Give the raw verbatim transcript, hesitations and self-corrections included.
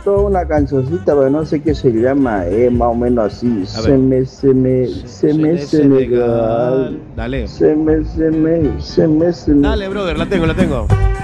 toda una cancioncita, pero no sé qué se llama, es más o menos así. A Se ver. me, se me, se me, Se Senegal. Dale. Se me, se me, se me, se me. Dale, brother, la tengo, la tengo.